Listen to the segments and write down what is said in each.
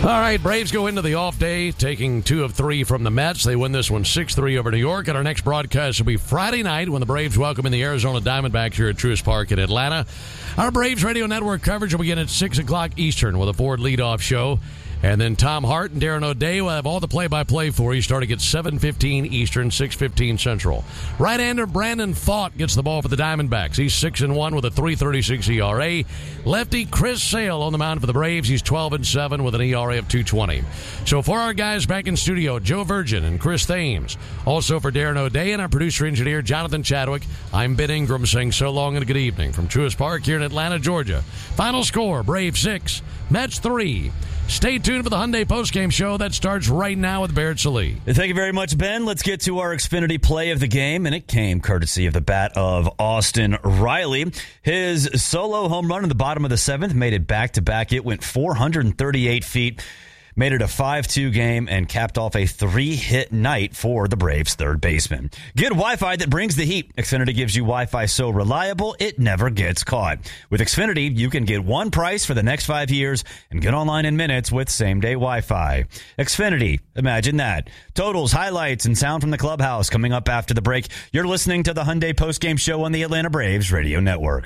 All right, Braves go into the off day, taking 2 of 3 from the Mets. They win this one 6-3 over New York, and our next broadcast will be Friday night when the Braves welcome in the Arizona Diamondbacks here at Truist Park in Atlanta. Our Braves Radio Network coverage will begin at 6 o'clock Eastern with a Ford leadoff show. And then Tom Hart and Darren O'Day will have all the play-by-play for you starting at 7:15 Eastern, 6:15 Central. Right-hander Brandon Pfaadt gets the ball for the Diamondbacks. He's 6-1 with a 3.36 ERA. Lefty Chris Sale on the mound for the Braves. He's 12-7 with an ERA of 2.20. So for our guys back in studio, Joe Virgin and Chris Thames. Also for Darren O'Day and our producer-engineer, Jonathan Chadwick, I'm Ben Ingram saying so long and a good evening from Truist Park here in Atlanta, Georgia. Final score, Braves 6, Mets 3. Stay tuned for the Hyundai postgame show that starts right now with Barrett Sallee. Thank you very much, Ben. Let's get to our Xfinity play of the game, and it came courtesy of the bat of Austin Riley. His solo home run in the bottom of the 7th made it back-to-back. It went 438 feet. Made it a 5-2 game and capped off a 3-hit night for the Braves' third baseman. Good Wi-Fi that brings the heat. Xfinity gives you Wi-Fi so reliable, it never gets caught. With Xfinity, you can get one price for the next 5 years and get online in minutes with same-day Wi-Fi. Xfinity, imagine that. Totals, highlights, and sound from the clubhouse coming up after the break. You're listening to the Hyundai postgame show on the Atlanta Braves Radio Network.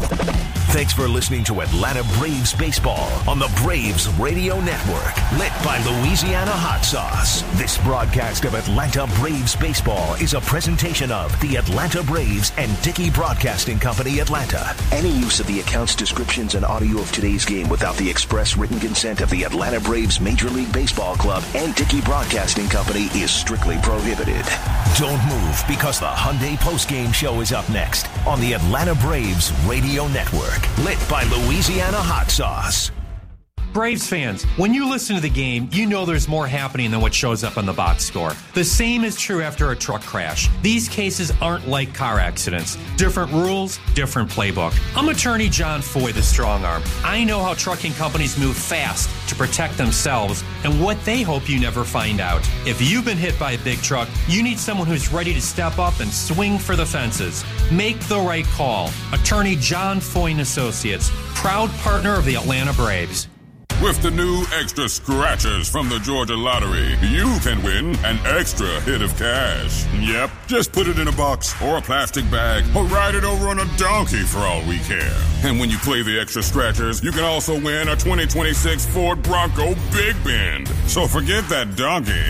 Thanks for listening to Atlanta Braves Baseball on the Braves Radio Network, lit by Louisiana Hot Sauce. This broadcast of Atlanta Braves Baseball is a presentation of the Atlanta Braves and Dickey Broadcasting Company, Atlanta. Any use of the accounts, descriptions, and audio of today's game without the express written consent of the Atlanta Braves Major League Baseball Club and Dickey Broadcasting Company is strictly prohibited. Don't move, because the Hyundai postgame show is up next on the Atlanta Braves Radio Network. Lit by Louisiana Hot Sauce. Braves fans, when you listen to the game, you know there's more happening than what shows up on the box score. The same is true after a truck crash. These cases aren't like car accidents. Different rules, different playbook. I'm attorney John Foy, the strong arm. I know how trucking companies move fast to protect themselves and what they hope you never find out. If you've been hit by a big truck, you need someone who's ready to step up and swing for the fences. Make the right call. Attorney John Foy and Associates, proud partner of the Atlanta Braves. With the new extra scratchers from the Georgia Lottery, you can win an extra hit of cash. Yep, just put it in a box or a plastic bag or ride it over on a donkey for all we care. And when you play the extra scratchers, you can also win a 2026 Ford Bronco Big Bend. So forget that donkey.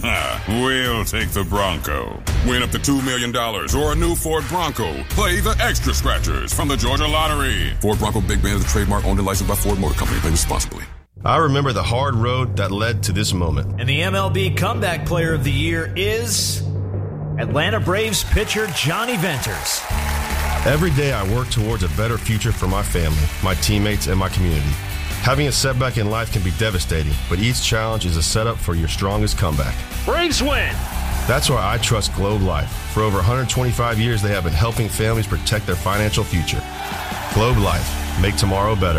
We'll take the Bronco. Win up to $2 million or a new Ford Bronco. Play the extra scratchers from the Georgia Lottery. Ford Bronco Big Bend is a trademark owned and licensed by Ford Motor Company. Play responsibly. I remember the hard road that led to this moment. And the MLB Comeback Player of the Year is Atlanta Braves pitcher Johnny Venters. Every day I work towards a better future for my family, my teammates, and my community. Having a setback in life can be devastating, but each challenge is a setup for your strongest comeback. Braves win! That's why I trust Globe Life. For over 125 years, they have been helping families protect their financial future. Globe Life. Make tomorrow better.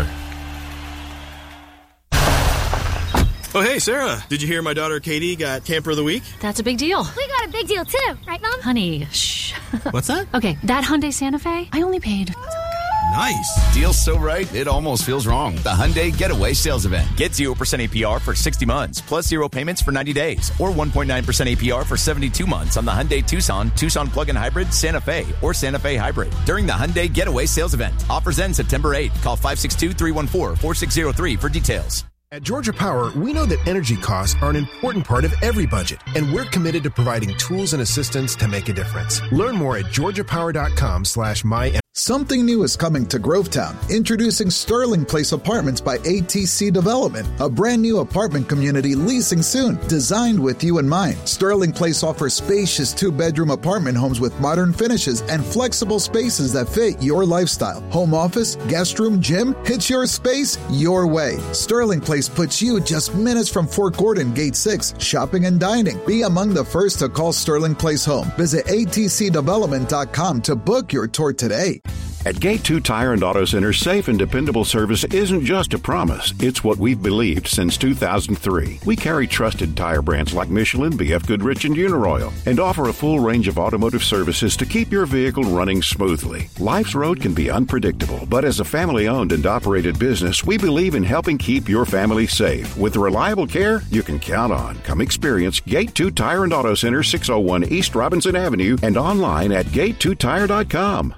Oh, hey, Sarah, did you hear my daughter Katie got Camper of the Week? That's a big deal. We got a big deal, too. Right, Mom? Honey, shh. What's that? Okay, that Hyundai Santa Fe, I only paid... Nice. Deal's so right, it almost feels wrong. The Hyundai Getaway Sales Event. Get 0% APR for 60 months, plus 0 payments for 90 days, or 1.9% APR for 72 months on the Hyundai Tucson, Tucson Plug-in Hybrid, Santa Fe, or Santa Fe Hybrid during the Hyundai Getaway Sales Event. Offers end September 8th. Call 562-314-4603 for details. At Georgia Power, we know that energy costs are an important part of every budget, and we're committed to providing tools and assistance to make a difference. Learn more at georgiapower.com/my. Something new is coming to Grovetown. Introducing Sterling Place Apartments by ATC Development, a brand new apartment community leasing soon, designed with you in mind. Sterling Place offers spacious 2-bedroom apartment homes with modern finishes and flexible spaces that fit your lifestyle. Home office, guest room, gym, it's your space, your way. Sterling Place puts you just minutes from Fort Gordon, Gate 6, shopping and dining. Be among the first to call Sterling Place home. Visit atcdevelopment.com to book your tour today. At Gate 2 Tire and Auto Center, safe and dependable service isn't just a promise. It's what we've believed since 2003. We carry trusted tire brands like Michelin, BF Goodrich, and Uniroyal, and offer a full range of automotive services to keep your vehicle running smoothly. Life's road can be unpredictable, but as a family-owned and operated business, we believe in helping keep your family safe with the reliable care you can count on. Come experience Gate 2 Tire and Auto Center, 601 East Robinson Avenue, and online at gate2tire.com.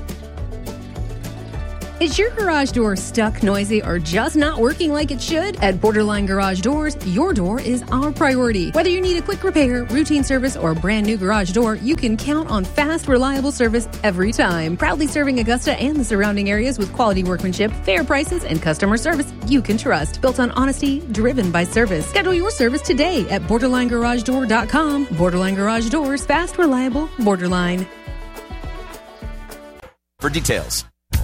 Is your garage door stuck, noisy, or just not working like it should? At Borderline Garage Doors, your door is our priority. Whether you need a quick repair, routine service, or a brand new garage door, you can count on fast, reliable service every time. Proudly serving Augusta and the surrounding areas with quality workmanship, fair prices, and customer service you can trust. Built on honesty, driven by service. Schedule your service today at BorderlineGarageDoor.com. Borderline Garage Doors, fast, reliable, Borderline. For details.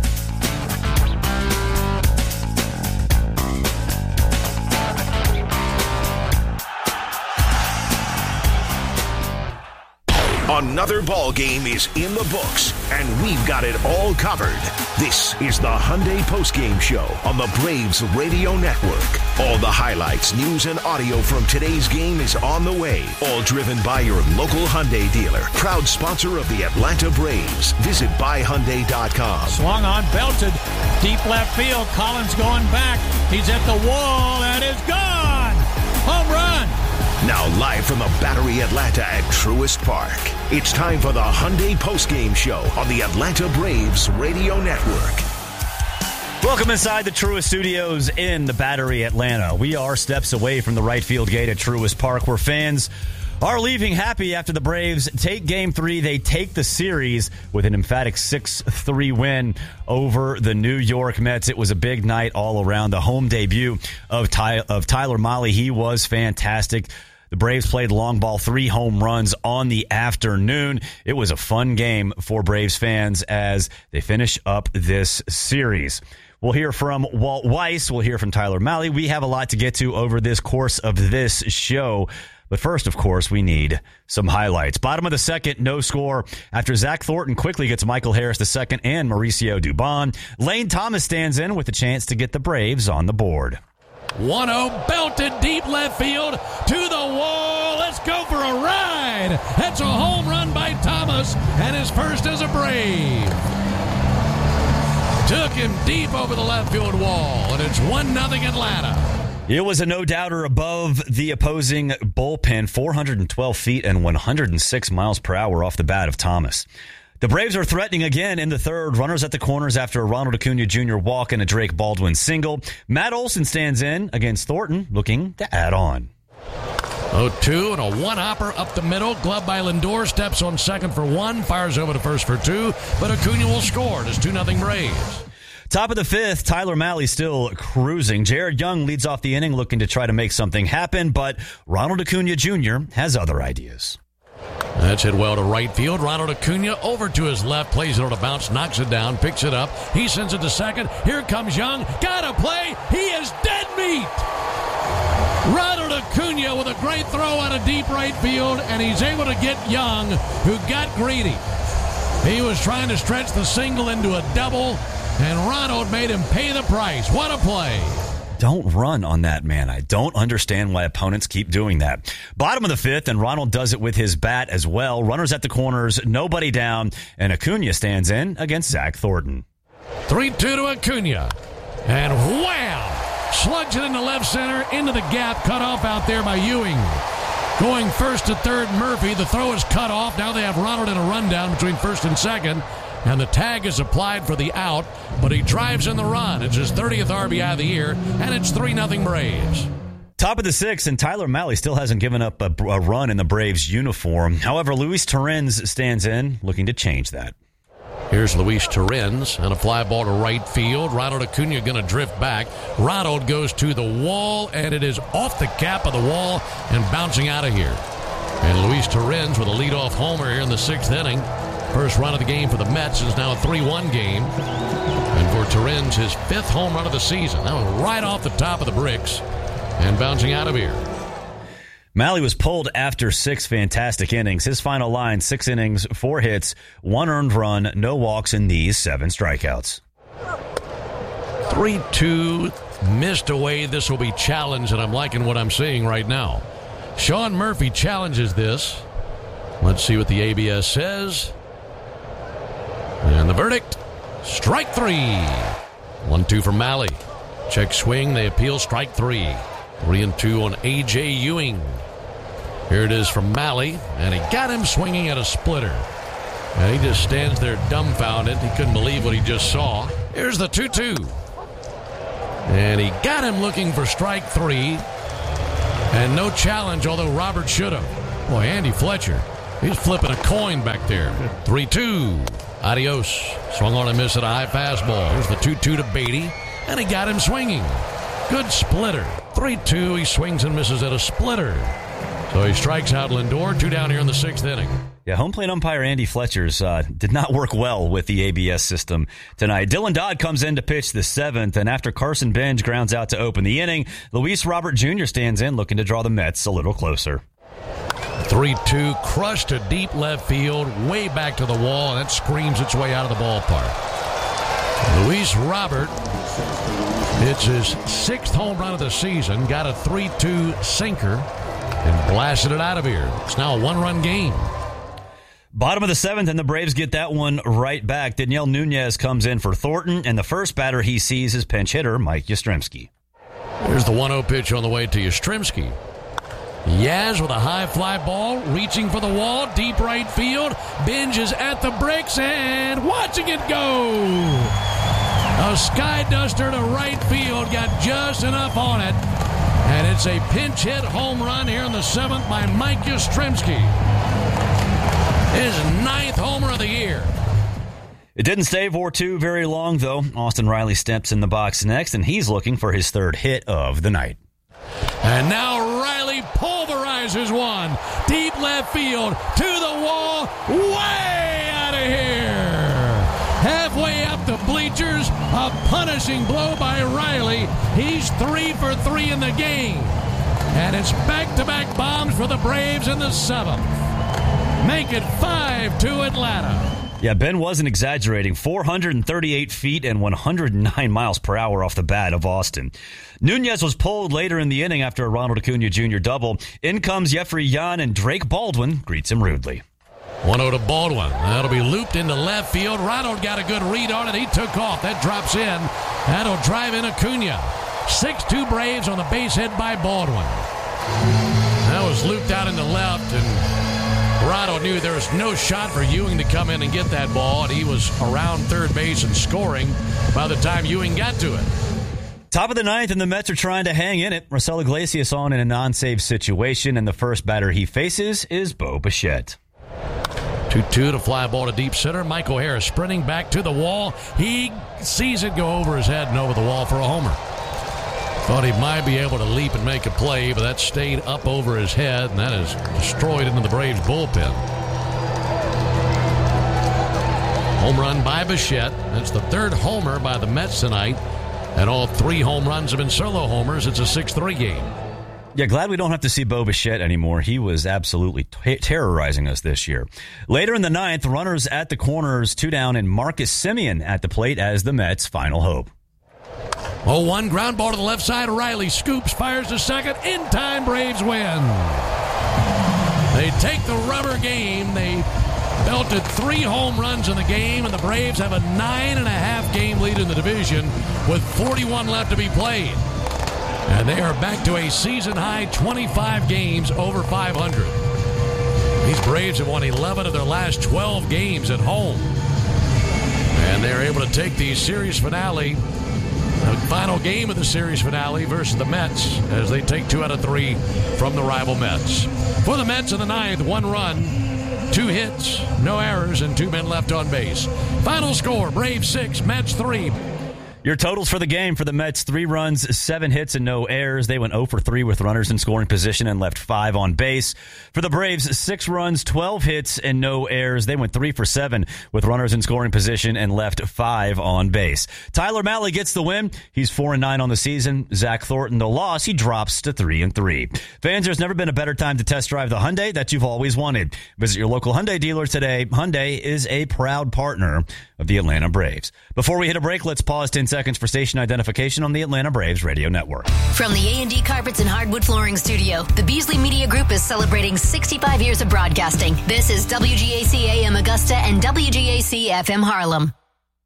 Another ball game is in the books, and we've got it all covered. This is the Hyundai Postgame Show on the Braves Radio Network. All the highlights, news, and audio from today's game is on the way. All driven by your local Hyundai dealer. Proud sponsor of the Atlanta Braves. Visit buyhyundai.com. Swung on, belted. Deep left field. Collins going back. He's at the wall, and it's gone. Home run. Now live from the Battery Atlanta at Truist Park, it's time for the Hyundai Postgame Show on the Atlanta Braves Radio Network. Welcome inside the Truist Studios in the Battery Atlanta. We are steps away from the right field gate at Truist Park, where fans are leaving happy after the Braves take Game 3. They take the series with an emphatic 6-3 win over the New York Mets. It was a big night all around. The home debut of Tyler Mahle, he was fantastic. The Braves played long ball, 3 home runs on the afternoon. It was a fun game for Braves fans as they finish up this series. We'll hear from Walt Weiss. We'll hear from Tyler Mahle. We have a lot to get to over this course of this show. But first, of course, we need some highlights. Bottom of the second, no score after Zach Thornton quickly gets Michael Harris II and Mauricio Dubon. Lane Thomas stands in with a chance to get the Braves on the board. 1-0 belted deep left field to the wall. Let's go for a ride. That's a home run by Thomas and his first as a Brave. Took him deep over the left field wall, and it's 1-0 Atlanta. It was a no-doubter above the opposing bullpen, 412 feet and 106 miles per hour off the bat of Thomas. The Braves are threatening again in the third. Runners at the corners after a Ronald Acuna Jr. walk and a Drake Baldwin single. Matt Olson stands in against Thornton, looking to add on. 0-2 and a one-hopper up the middle. Glove by Lindor. Steps on second for 1. Fires over to first for 2. But Acuna will score. It's 2-0 Braves. Top of the fifth, Tyler Mahle still cruising. Jared Young leads off the inning looking to try to make something happen, but Ronald Acuna Jr. has other ideas. That's hit well to right field. Ronald Acuna over to his left, plays it on a bounce, knocks it down, picks it up. He sends it to second. Here comes Young. Got a play. He is dead meat. Ronald Acuna with a great throw out of deep right field, and he's able to get Young, who got greedy. He was trying to stretch the single into a double, and Ronald made him pay the price. What a play. Don't run on that, man. I don't understand why opponents keep doing that. Bottom of the fifth, and Ronald does it with his bat as well. Runners at the corners, nobody down, and Acuna stands in against Zach Thornton. 3-2 to Acuna. And wham! Slugs it into left center, into the gap, cut off out there by Ewing. Going first to third, Murphy. The throw is cut off. Now they have Ronald in a rundown between first and second. And the tag is applied for the out, but he drives in the run. It's his 30th RBI of the year, and it's 3-0 Braves. Top of the sixth, and Tyler Mahle still hasn't given up a run in the Braves uniform. However, Luis Torrens stands in, looking to change that. Here's Luis Torrens and a fly ball to right field. Ronald Acuna going to drift back. Ronald goes to the wall, and it is off the cap of the wall and bouncing out of here. And Luis Torrens with a leadoff homer here in the 6th inning. First run of the game for the Mets is now a 3-1 game. And for Torrens, his 5th home run of the season. That was right off the top of the bricks and bouncing out of here. Mahle was pulled after 6 fantastic innings. His final line, 6 innings, 4 hits, 1 earned run, no walks, and these 7 strikeouts. 3-2, missed away. This will be challenged, and I'm liking what I'm seeing right now. Sean Murphy challenges this. Let's see what the ABS says. And the verdict, strike 3. 1-2 for Mahle. Check swing, they appeal, strike 3. 3-2 on A.J. Ewing. Here it is from Mahle, and he got him swinging at a splitter. And he just stands there dumbfounded. He couldn't believe what he just saw. Here's the 2-2. And he got him looking for strike 3. And no challenge, although Robert should have. Boy, Andy Fletcher, he's flipping a coin back there. 3-2. Adios. Swung on and missed at a high fastball. Here's the 2-2 to Beatty, and he got him swinging. Good splitter. 3-2, he swings and misses at a splitter. So he strikes out Lindor, 2 down here in the 6th inning. Yeah, home plate umpire Andy Fletcher's did not work well with the ABS system tonight. Dylan Dodd comes in to pitch the 7th, and after Carson Benj grounds out to open the inning, Luis Robert Jr. stands in looking to draw the Mets a little closer. 3-2, crushed to deep left field, way back to the wall, and that screams its way out of the ballpark. Luis Robert hits his 6th home run of the season, got a 3-2 sinker, and blasted it out of here. It's now a 1-run game. Bottom of the 7th, and the Braves get that one right back. Daniel Nunez comes in for Thornton, and the first batter he sees is pinch hitter Mike Yastrzemski. Here's the 1-0 pitch on the way to Yastrzemski. Yaz with a high fly ball, reaching for the wall, deep right field. Benj is at the bricks and watching it go. A sky duster to right field, got just enough on it. And it's a pinch hit home run here in the 7th by Mike Yastrzemski. His 9th homer of the year. It didn't stay for too very long, though. Austin Riley steps in the box next, and he's looking for his 3rd hit of the night. And now Riley pulverizes one. Deep left field, to the wall, way out of here. Halfway up the bleachers, a punishing blow by Riley. He's 3 for 3 in the game. And it's back-to-back bombs for the Braves in the 7th. Make it 5-2 Atlanta. Yeah, Ben wasn't exaggerating. 438 feet and 109 miles per hour off the bat of Austin. Nunez was pulled later in the inning after a Ronald Acuna Jr. double. In comes Jeffrey Yan, and Drake Baldwin greets him rudely. 1-0 to Baldwin. That'll be looped into left field. Ronald got a good read on it. He took off. That drops in. That'll drive in Acuna. 6-2 Braves on the base hit by Baldwin. That was looped out into left, and Ronald knew there was no shot for Ewing to come in and get that ball, and he was around third base and scoring by the time Ewing got to it. Top of the 9th, and the Mets are trying to hang in it. Marcell Iglesias on in a non-save situation, and the first batter he faces is Bo Bichette. 2-2 to fly ball to deep center. Michael Harris sprinting back to the wall. He sees it go over his head and over the wall for a homer. Thought he might be able to leap and make a play, but that stayed up over his head, and that is destroyed into the Braves bullpen. Home run by Bichette. That's the 3rd homer by the Mets tonight, and all 3 home runs have been solo homers. It's a 6-3 game. Yeah, glad we don't have to see Bo Bichette anymore. He was absolutely terrorizing us this year. Later in the 9th, runners at the corners, 2 down, and Marcus Semien at the plate as the Mets' final hope. 0-1, ground ball to the left side. Riley scoops, fires to second. In time, Braves win. They take the rubber game. They belted 3 home runs in the game, and the Braves have a 9.5 game lead in the division with 41 left to be played. And they are back to a season-high 25 games over 500. These Braves have won 11 of their last 12 games at home. And they're able to take the series finale, the final game of the series finale versus the Mets, as they take 2 out of 3 from the rival Mets. For the Mets in the 9th, 1 run, 2 hits, no errors, and 2 men left on base. Final score, Braves 6, Mets 3. Your totals for the game for the Mets: 3 runs, 7 hits, and no errors. They went 0 for 3 with runners in scoring position and left 5 on base. For the Braves, 6 runs, 12 hits, and no errors. They went 3 for 7 with runners in scoring position and left 5 on base. Tyler Mahle gets the win. He's 4-9 on the season. Zach Thornton, the loss, he drops to 3-3. Fans, there's never been a better time to test drive the Hyundai that you've always wanted. Visit your local Hyundai dealer today. Hyundai is a proud partner of the Atlanta Braves. Before we hit a break, let's pause 10 seconds for station identification on the Atlanta Braves radio network. From the A&D Carpets and Hardwood Flooring Studio, the Beasley Media Group is celebrating 65 years of broadcasting. This is WGAC AM Augusta and WGAC FM Harlem.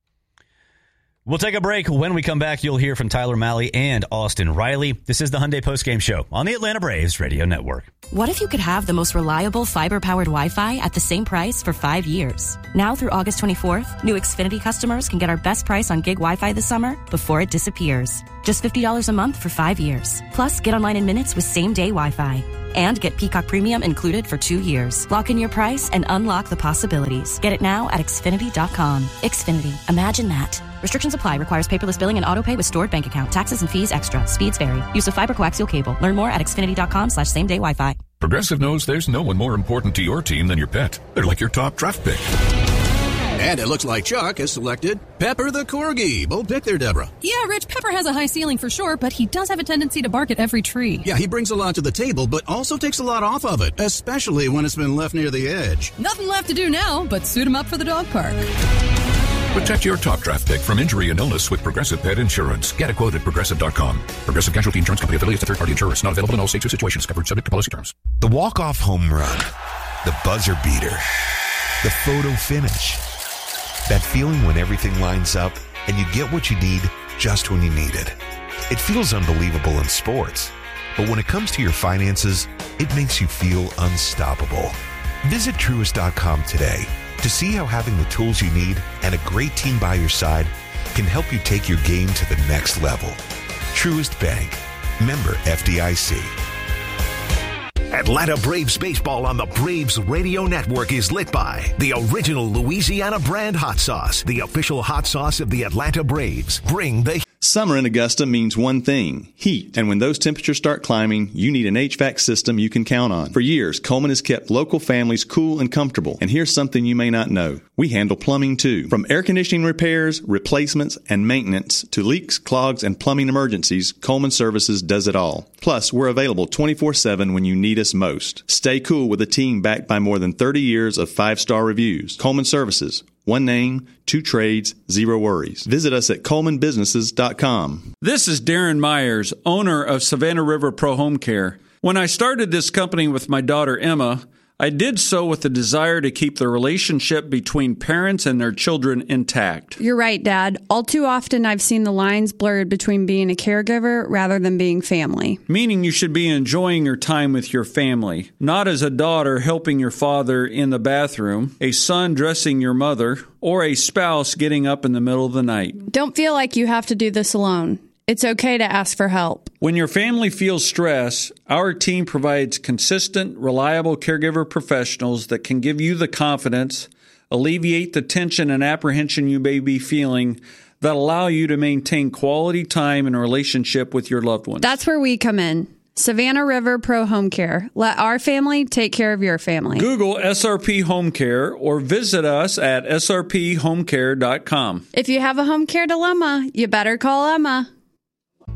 We'll take a break. When we come back, you'll hear from Tyler Mahle and Austin Riley. This is the Hyundai Postgame Show on the Atlanta Braves radio network. What if you could have the most reliable fiber-powered Wi-Fi at the same price for 5 years? Now through August 24th, new Xfinity customers can get our best price on gig Wi-Fi this summer before it disappears. Just $50 a month for 5 years. Plus, get online in minutes with same-day Wi-Fi. And get Peacock Premium included for 2 years. Lock in your price and unlock the possibilities. Get it now at Xfinity.com. Xfinity. Imagine that. Restrictions apply. Requires paperless billing and autopay with stored bank account. Taxes and fees extra. Speeds vary. Use of fiber coaxial cable. Learn more at Xfinity.com/same-day Wi-Fi. Progressive knows there's no one more important to your team than your pet. They're like your top draft pick. And it looks like Chuck has selected Pepper the Corgi. Bold pick there, Deborah. Yeah, Rich, Pepper has a high ceiling for sure, but he does have a tendency to bark at every tree. Yeah, he brings a lot to the table, but also takes a lot off of it, especially when it's been left near the edge. Nothing left to do now but suit him up for the dog park. Protect your top draft pick from injury and illness with Progressive Pet Insurance. Get a quote at Progressive.com. Progressive Casualty Insurance Company affiliates of third-party insurance. Not available in all states or situations. Covered subject to policy terms. The walk-off home run. The buzzer beater. The photo finish. That feeling when everything lines up and you get what you need just when you need it. It feels unbelievable in sports. But when it comes to your finances, it makes you feel unstoppable. Visit Truist.com today to see how having the tools you need and a great team by your side can help you take your game to the next level. Truist Bank. Member FDIC. Atlanta Braves baseball on the Braves radio network is lit by the original Louisiana brand hot sauce, the official hot sauce of the Atlanta Braves. Bring the Summer in Augusta means one thing, heat. And when those temperatures start climbing, you need an HVAC system you can count on. For years, Coleman has kept local families cool and comfortable. And here's something you may not know. We handle plumbing too. From air conditioning repairs, replacements, and maintenance to leaks, clogs, and plumbing emergencies, Coleman Services does it all. Plus, we're available 24/7 when you need us most. Stay cool with a team backed by more than 30 years of 5-star reviews. Coleman Services. One name, 2 trades, 0 worries. Visit us at ColemanBusinesses.com. This is Darren Myers, owner of Savannah River Pro Home Care. When I started this company with my daughter Emma, I did so with the desire to keep the relationship between parents and their children intact. You're right, Dad. All too often I've seen the lines blurred between being a caregiver rather than being family. Meaning you should be enjoying your time with your family, not as a daughter helping your father in the bathroom, a son dressing your mother, or a spouse getting up in the middle of the night. Don't feel like you have to do this alone. It's okay to ask for help. When your family feels stress, our team provides consistent, reliable caregiver professionals that can give you the confidence, alleviate the tension and apprehension you may be feeling, that allow you to maintain quality time and relationship with your loved ones. That's where we come in. Savannah River Pro Home Care. Let our family take care of your family. Google SRP Home Care or visit us at srphomecare.com. If you have a home care dilemma, you better call Emma.